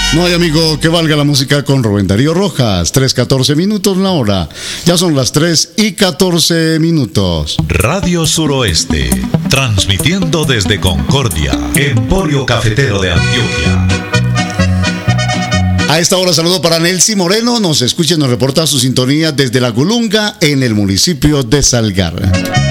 No hay amigo que valga la música con Rubén Darío Rojas. 3:14 minutos la hora. Ya son las 3:14 minutos. Radio Suroeste, transmitiendo desde Concordia, Emporio Cafetero de Antioquia. A esta hora saludo para Nelcy Moreno. Nos escucha y nos reporta su sintonía desde La Gulunga en el municipio de Salgar.